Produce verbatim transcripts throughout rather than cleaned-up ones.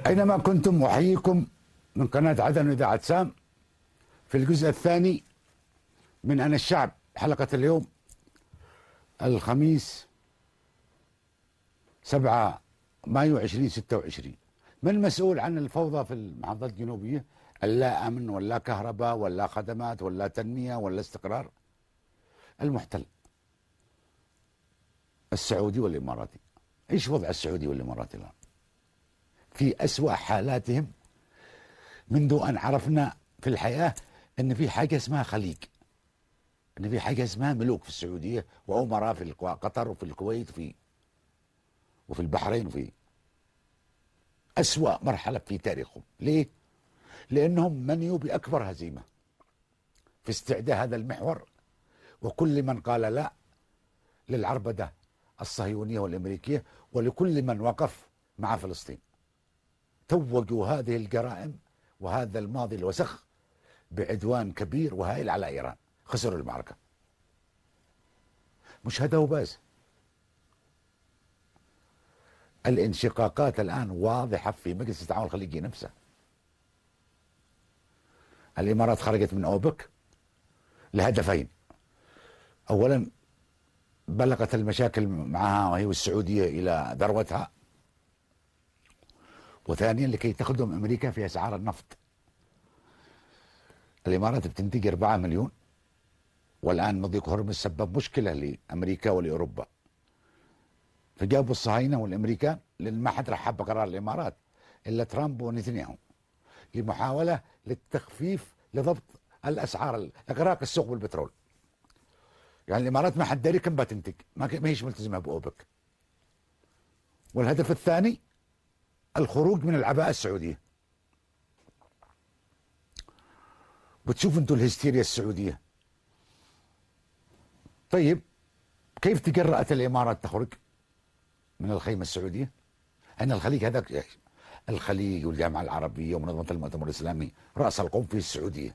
أينما كنتم أحييكم من قناة عدن إذاعة سام في الجزء الثاني من أنا الشعب، حلقة اليوم الخميس سبعة مايو ألفين وستة وعشرين. من المسؤول عن الفوضى في المحافظات الجنوبية؟ اللا أمن ولا كهرباء ولا خدمات ولا تنمية ولا استقرار؟ المحتل السعودي والإماراتي. إيش وضع السعودي والإماراتي الآن؟ في أسوأ حالاتهم منذ أن عرفنا في الحياة أن في حاجة اسمها خليج، أن في حاجة اسمها ملوك في السعودية وأمراء في قطر وفي الكويت وفي وفي البحرين وفي أسوأ مرحلة في تاريخهم. ليه؟ لأنهم منيوا بأكبر هزيمة في استعداء هذا المحور، وكل من قال لا للعربدة الصهيونية والأمريكية ولكل من وقف مع فلسطين توجوا هذه الجرائم وهذا الماضي الوسخ بعدوان كبير وهائل على إيران. خسروا المعركة. مش هذا وبس، الانشقاقات الآن واضحة في مجلس التعاون الخليجي نفسه. الإمارات خرجت من أوبك لهدفين: أولا بلغت المشاكل معها وهي والسعودية إلى ذروتها، وثانيا لكي تخدم أمريكا في أسعار النفط. الإمارات بتنتج أربعة مليون، والآن مضيق هرمز سبب مشكلة لأمريكا ولأوروبا، فجابوا الصهاينة والأمريكان، لأن ما حد رحب بقرار الإمارات إلا ترامب ونتنياهو، لمحاولة للتخفيف لضبط الأسعار، إغراق السوق بالبترول. يعني الإمارات ما حد داري كم بتنتج، ما هيش ملتزمة بأوبك. والهدف الثاني الخروج من العباءة السعودية. بتشوف انتوا الهستيريا السعودية. طيب كيف تجرأت الإمارات تخرج من الخيمة السعودية؟ أن الخليج هذاك، الخليج والجامعة العربية ومنظمة المؤتمر الإسلامي رأس القوم في السعودية.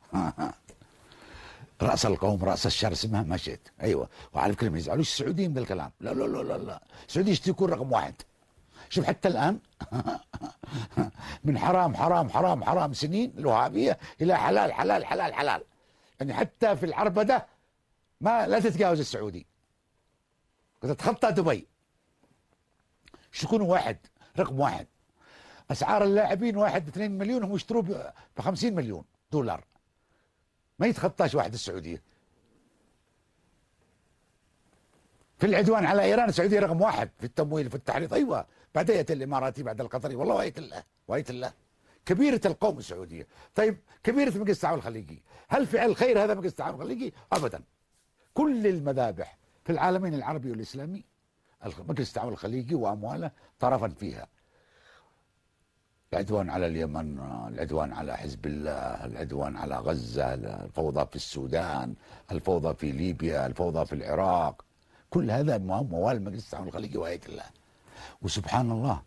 رأس القوم رأس الشر اسمها ما شئت. أيوة، وعلى فكرة ما يزعلوش السعوديين من الكلام. لا لا لا لا لا، السعودية تكون رقم واحد. شوف حتى الآن من حرام حرام حرام حرام سنين الوهابية إلى حلال حلال حلال حلال. يعني حتى في العربدة ما لا تتجاوز السعودي، تتخطى دبي. شو يكونوا واحد، رقم واحد. أسعار اللاعبين واحد اثنين مليون، هم يشتروا ب خمسين مليون دولار، ما يتخطاش واحد السعودية. في العدوان على إيران السعودية رقم واحد في التمويل في التحريض. أيوة، بعد يأتي الإماراتي بعد القطري. والله وآية الله وآية الله، كبيرة القوم السعودية. طيب كبيرة مجلس التعاون الخليجي، هل فعل خير هذا مجلس التعاون الخليجي؟ أبدا. كل المذابح في العالمين العربي والإسلامي مجلس التعاون الخليجي وأمواله طرفا فيها. العدوان على اليمن، العدوان على حزب الله، العدوان على غزة، الفوضى في السودان، الفوضى في ليبيا، الفوضى في العراق، كل هذا موال مجلس التعاون الخليجي وآية الله. وسبحان الله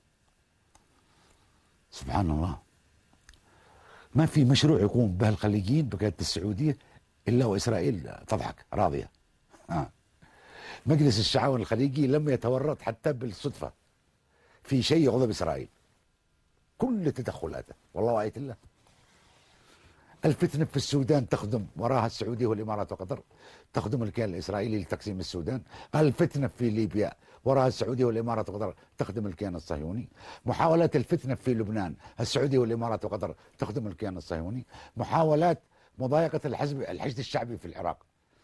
سبحان الله ما في مشروع يقوم به الخليجيين بقيادة السعودية إلا وإسرائيل تضحك راضية. آه. مجلس التعاون الخليجي لم يتورط حتى بالصدفة في شيء يغضب إسرائيل، كل تدخلاته. والله وآية الله. الفتنة في السودان تخدم وراها السعودية والإمارات وقطر، تخدم الكيان الإسرائيلي لتقسيم السودان. الفتنة في ليبيا وراها السعودية والإمارات وقطر، تخدم الكيان الصهيوني. محاولات الفتنة في لبنان، السعودية والإمارات وقطر، تخدم الكيان الصهيوني. محاولات مضايقة الحزب الحشد الشعبي في العراق،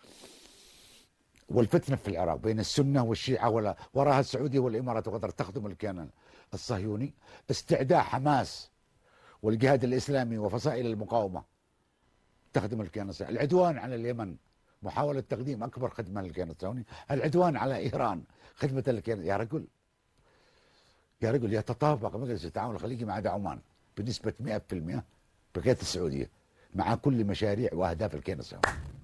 والفتنة في العراق بين السنة والشيعة ولا وراها السعودية والإمارات وقطر، تخدم الكيان الصهيوني. استعداء حماس والجهاد الإسلامي وفصائل المقاومة، تخدم الكيان الصهيوني. العدوان على اليمن، محاولة تقديم أكبر خدمة للكيان الصهيوني. العدوان على إيران، خدمة للكيان. يا رجل يا رجل يتطابق مجلس التعاون الخليجي مع عمان بنسبة مئة بالمئة بقيادة السعودية مع كل مشاريع وأهداف الكيان الصهيوني.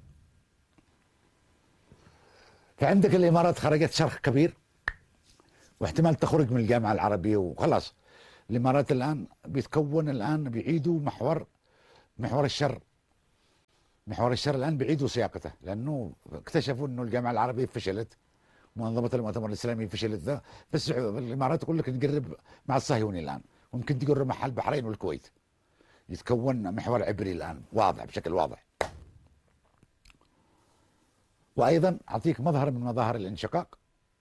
فعندك الإمارات خرجت شرخ كبير، واحتمال تخرج من الجامعة العربية وخلاص. الإمارات الآن بيتكون، الآن بيعيدوا محور محور الشر. محور الشر الآن بيعيدوا سياقته، لأنه اكتشفوا أنه الجامعة العربية فشلت، منظمة المؤتمر الإسلامي فشلت. ذا بس الإمارات تقول لك نقرب مع الصهيوني الآن، ممكن تقول رمحها البحرين والكويت. يتكون محور عبري الآن واضح بشكل واضح. وأيضا أعطيك مظهر من مظاهر الانشقاق.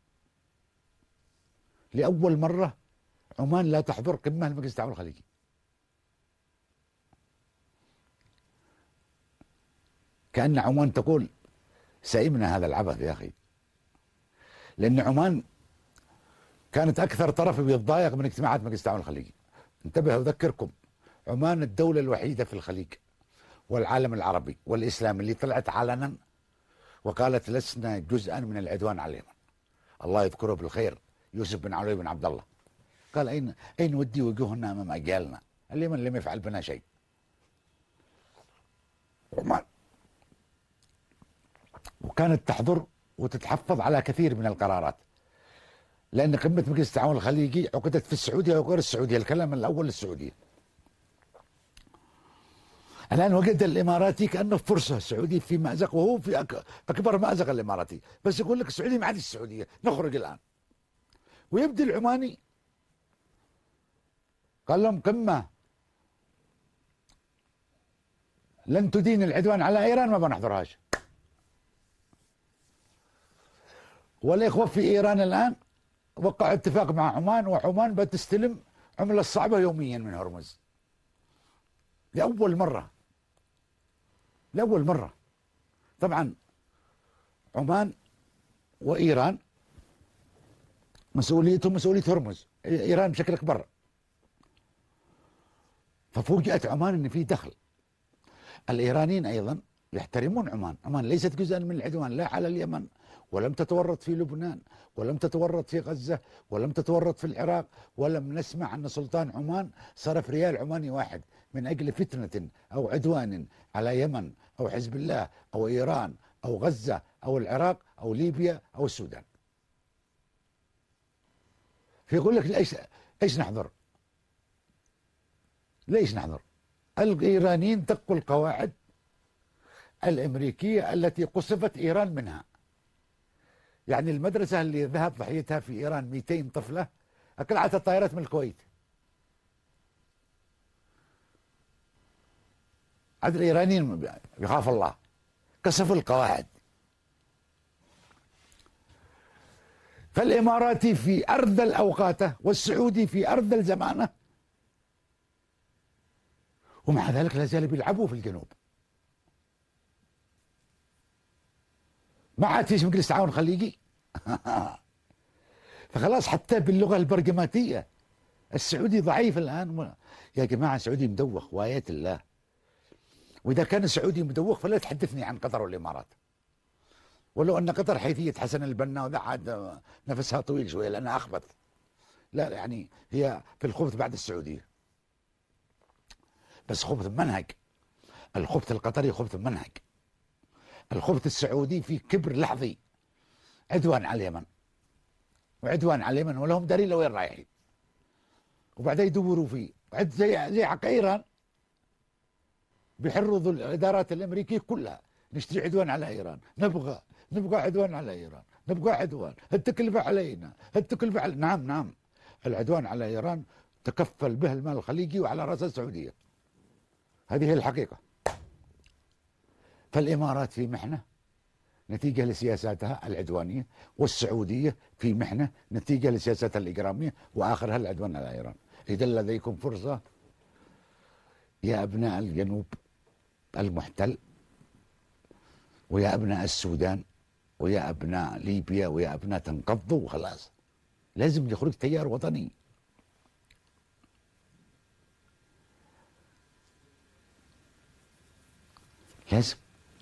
لأول مرة عمان لا تحضر قمة لمجلس التعاون الخليجي. كأن عمان تقول سئمنا هذا العبث يا أخي. لأن عمان كانت أكثر طرف بيتضايق من اجتماعات مجلس التعاون الخليجي. انتبه أذكركم، عمان الدولة الوحيدة في الخليج والعالم العربي والإسلامي اللي طلعت علنا وقالت لسنا جزءا من العدوان على اليمن. الله يذكره بالخير يوسف بن علي بن عبد الله قال أين أين ودي وجوهنا أمام أجيالنا؟ اليمن لم يفعل بنا شيء. عمان وكانت تحضر وتتحفظ على كثير من القرارات، لأن قمة مجلس التعاون الخليجي عقدت في السعودية وغير السعودية. الكلام الأول للسعودية. الآن وجد الإماراتي كأنه فرصة. السعودي في مأزق وهو في أكبر مأزق الإماراتي، بس يقول لك السعودي ما عاد السعودية نخرج الآن. ويبدي العماني قال لهم قمة لن تدين العدوان على إيران ما بنحضرهاش. والإخوة في إيران الآن وقعوا اتفاق مع عمان، وعمان بتستلم عملة الصعبة يوميا من هرمز لأول مرة. لأول مرة. طبعا عمان وإيران مسؤوليتهم مسؤولية هرمز، إيران بشكل أكبر. ففوجئت عمان أن في دخل. الإيرانيين أيضا يحترمون عمان. عمان ليست جزءا من العدوان لا على اليمن، ولم تتورط في لبنان، ولم تتورط في غزة، ولم تتورط في العراق، ولم نسمع أن سلطان عمان صرف ريال عماني واحد من أجل فتنة أو عدوان على يمن أو حزب الله أو إيران أو غزة أو العراق أو ليبيا أو السودان. فيقول لك ايش ايش نحضر؟ ليش نحضر؟ الإيرانيين دقوا القواعد الأمريكية التي قصفت إيران منها. يعني المدرسة اللي ذهب ضحيتها في إيران مئتين طفلة أقلعت الطائرات من الكويت. عاد الإيرانيين يخاف الله كسفوا القواعد. فالإماراتي في أرذل أوقاته والسعودي في أرذل زمانه، ومع ذلك لا زالوا بيلعبوا في الجنوب. ما عاد فيش مجلس تعاون خليجي. فخلاص حتى باللغة البرجماتية السعودي ضعيف الآن. يا جماعة السعودي مدوخ وآيات الله. وإذا كان السعودي مدوخ فلا تحدثني عن قطر والإمارات. ولو أن قطر حيثية حسن البنا وذا عاد نفسها طويل شوية لأنها أخبث. لا يعني هي في الخبث بعد السعودية، بس خبث منهج. الخبث القطري خبث منهج. الخبث السعودي في كبر لحظي، عدوان على اليمن وعدوان على اليمن ولهم دليل وين رايحين، وبعدين يدوروا فيه. وعد زي زي حق ايران بيحرضوا الادارات الامريكيه كلها نشتري عدوان على ايران، نبغى نبغى عدوان على ايران، نبغى عدوان، التكلفه علينا، التكلفه على... نعم نعم العدوان على ايران تكفل به المال الخليجي وعلى راس السعوديه. هذه هي الحقيقه. فالامارات في محنه نتيجة لسياساتها العدوانية، والسعودية في محنة نتيجة لسياساتها الإجرامية، وآخرها العدوان على إيران. إذا لديكم فرصة يا أبناء الجنوب المحتل، ويا أبناء السودان، ويا أبناء ليبيا، ويا أبناء تنقضوا وخلاص. لازم يخرج تيار وطني. لازم.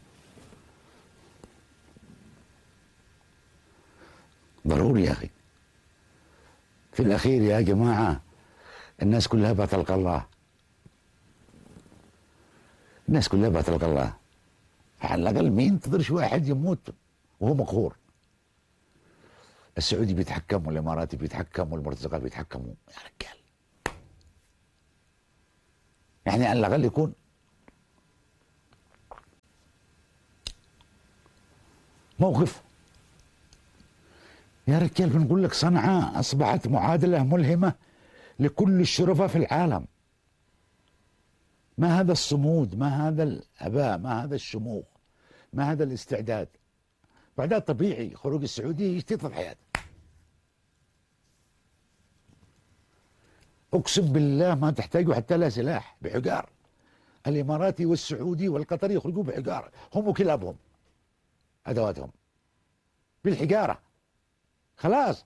ضروري يا أخي. في الأخير يا جماعة الناس كلها بتلقى الله. الناس كلها بتلقى الله. على الأقل ما ينتظرش واحد يموت وهو مقهور. السعودي بيتحكم والإماراتي بيتحكم والمرتزقة بيتحكموا. يا رجال يعني على الأقل يكون موقف. يا رجال بنقول لك صنعاء أصبحت معادلة ملهمة لكل الشرفاء في العالم. ما هذا الصمود، ما هذا الأباء، ما هذا الشموخ، ما هذا الاستعداد. بعدها طبيعي خروج السعودية يشتغل الحياة. أقسم بالله ما تحتاجوا حتى لا سلاح، بحجار. الإماراتي والسعودي والقطري يخرجوا بحجار، هم وكلابهم أدواتهم بالحجارة. خلاص،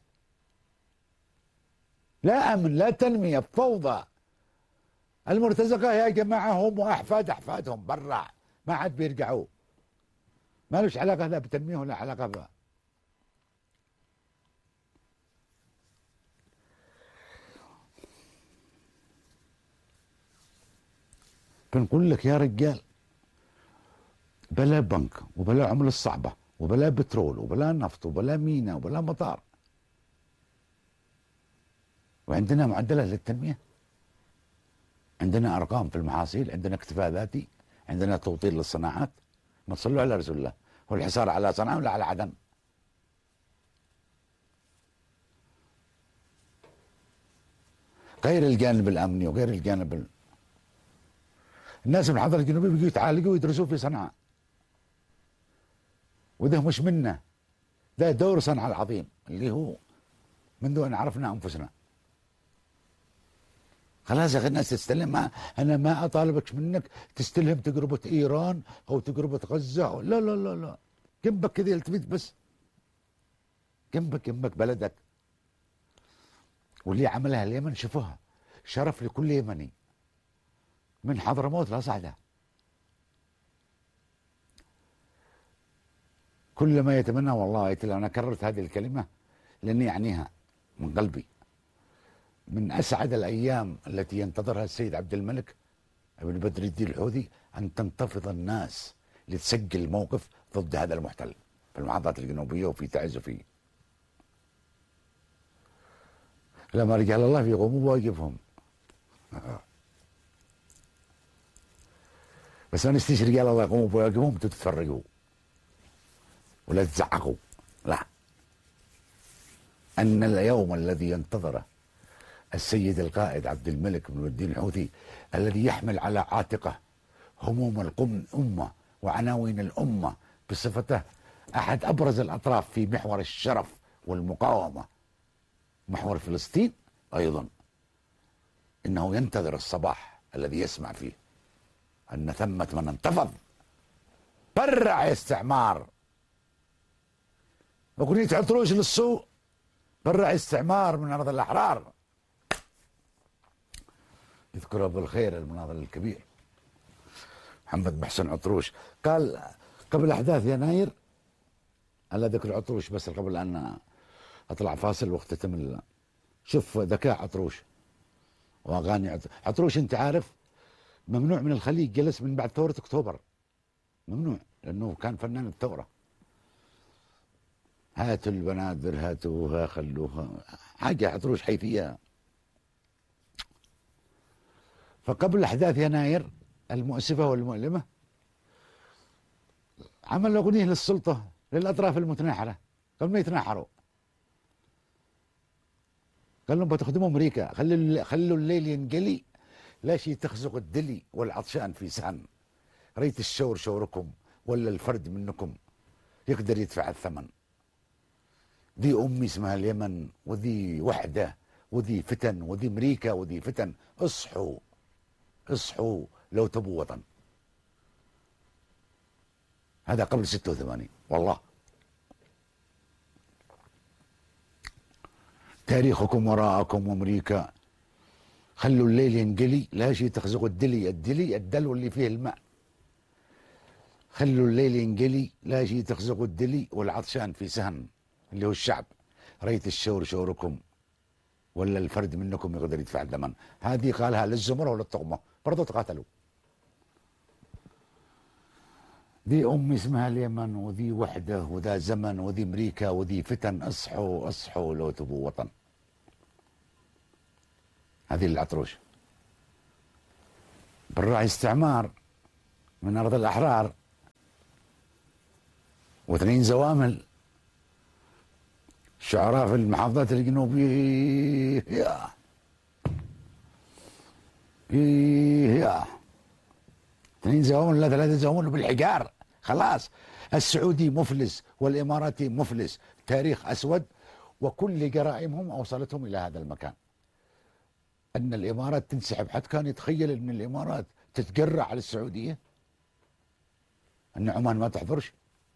لا أمن، لا تنمية، فوضى. المرتزقة يا جماعة هم وأحفاد أحفادهم برا، ما عاد بيرجعوا. ما لهش علاقة لا بتنمية ولا علاقة ب... بنقول لك يا رجال، بلا بنك وبلا عملة صعبة وبلا بترول وبلا نفط وبلا مينا وبلا مطار، وعندنا معدلات للتنمية، عندنا أرقام في المحاصيل، عندنا اكتفاء ذاتي، عندنا توطين للصناعات. ما تصلوا على رسول الله. هو الحصار على صنعاء ولا على عدن؟ غير الجانب الأمني وغير الجانب ال... الناس من الحضر الجنوبي بيجوا يتعالجوا ويدرسوا في صنعاء، وده مش منا، ده دور صنعاء العظيم اللي هو منذ أن عرفنا أنفسنا. خلاص يا أخي الناس تستلم. ما أنا ما أطالبك منك تستلهم تجربة إيران أو تجربة غزة أو لا لا لا لا، جنبك كده التفت بس، جنبك جنبك بلدك. واللي عملها اليمن شوفوها، شرف لكل يمني من حضرموت لا صعدة. كل ما يتمنى والله، أنا كررت هذه الكلمة لأني يعنيها من قلبي. من أسعد الأيام التي ينتظرها السيد عبد الملك بن بدر الدين الحوثي أن تنتفض الناس لتسجل موقف ضد هذا المحتل في المحافظات الجنوبية وفي تعز وفي. لما رجال الله بيقوموا بواجبهم. بس أنا نستيش رجال الله يقوموا بواجبهم تتفرجوا ولا تزعقوا، لا. أن اليوم الذي ينتظره السيد القائد عبد الملك بن الدين الحوثي، الذي يحمل على عاتقه هموم الأمة وعناوين الأمة بصفته أحد أبرز الأطراف في محور الشرف والمقاومة، محور فلسطين أيضا، إنه ينتظر الصباح الذي يسمع فيه أن ثمة من انتفض برع استعمار. أغنية عطروش للسوء، برع استعمار من أرض الأحرار. يذكره بالخير المناضل الكبير محمد محسن عطروش، قال قبل أحداث يناير، على ذكر عطروش بس قبل أن أطلع فاصل واختتم ال... شوف ذكاء عطروش وأغاني عطروش. عطروش أنت عارف ممنوع من الخليج، جلس من بعد ثورة أكتوبر، ممنوع لأنه كان فنان الثورة. هاتوا البنادر هاتوها خلوها، حاجة عطروش حيثية. فقبل أحداث يناير المؤسفة والمؤلمة عمل أغنية للسلطة للأطراف المتناحرة قبل ما يتناحروا، قال لهم بتخدموا أمريكا، خلوا خلوا الليل ينقلي لا شيء تخزق الدلي والعطشان في سهن، ريت الشور شوركم ولا الفرد منكم يقدر يدفع الثمن. ذي أمي اسمها اليمن، وذي وحدة، وذي فتن، وذي أمريكا، وذي فتن. اصحوا اصحوا لو تبوا وطن. هذا قبل ستة وثمانين والله. تاريخكم وراءكم وامريكا، خلوا الليل ينقلي لا شيء تخزق الدلي، الدلي الدلو اللي فيه الماء. خلوا الليل ينقلي لا شيء تخزق الدلي والعطشان في سهن، اللي هو الشعب، ريت الشور شوركم ولا الفرد منكم يقدر يدفع الثمن. هذه قالها للزمر وللطغمة برضو تقاتلوا. ذي أم اسمها اليمن، وذي وحدة، وذا زمن، وذي أمريكا، وذي فتن. اصحوا اصحوا لو تبوا وطن. هذه العطروش. بالراعي استعمار من أرض الأحرار، واثنين زوامل شعراء في المحافظات الجنوبية. إيه يا اثنين زوامل ولا ثلاثة زوامل بالحجار. خلاص السعودي مفلس والإماراتي مفلس، تاريخ أسود، وكل جرائمهم أوصلتهم إلى هذا المكان. أن الإمارات تنسحب، حد كان يتخيل أن الإمارات تتجرع على السعودية، أن عمان ما تحضرش.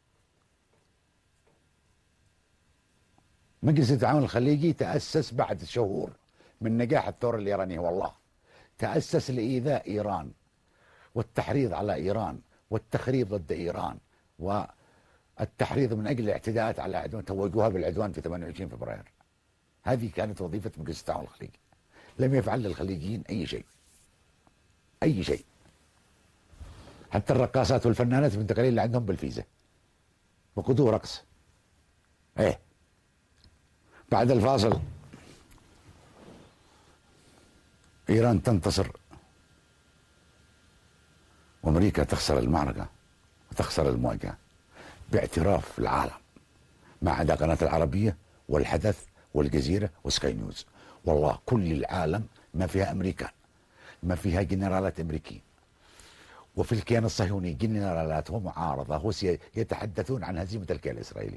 مجلس التعاون الخليجي تأسس بعد شهور من نجاح الثورة الإيرانية، والله تأسس لإيذاء إيران والتحريض على إيران والتخريب ضد إيران والتحريض من أجل الاعتداءات على عدوان، توجوها بالعدوان في ثمانية وعشرين فبراير. هذه كانت وظيفة مجلس التعاون الخليجي. لم يفعل للخليجيين أي شيء، أي شيء. حتى الرقاصات والفنانات بنت قليل اللي عندهم بالفيزا وقدوة رقص. ايه بعد الفاصل. إيران تنتصر وأمريكا تخسر المعركة وتخسر المواجهة باعتراف العالم، ما عدا قناة العربية والحدث والجزيرة وسكاي نيوز. والله كل العالم ما فيها أمريكان، ما فيها جنرالات أمريكيين، وفي الكيان الصهيوني جنرالات ومعارضة يتحدثون عن هزيمة الكيان الإسرائيلي.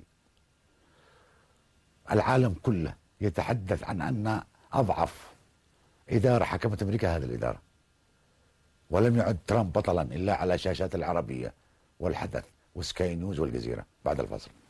العالم كله يتحدث عن أن أضعف إدارة حكمت أمريكا هذه الإدارة، ولم يعد ترامب بطلا إلا على شاشات العربية والحدث وسكاي نيوز والجزيرة. بعد الفصل.